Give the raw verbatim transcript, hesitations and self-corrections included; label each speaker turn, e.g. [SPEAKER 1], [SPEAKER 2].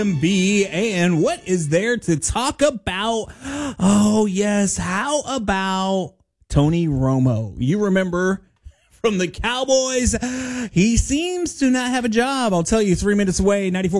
[SPEAKER 1] B, and what is there to talk about? Oh, yes. How about Tony Romo? You remember from the Cowboys, he seems to not have a job. I'll tell you, three minutes away, ninety-four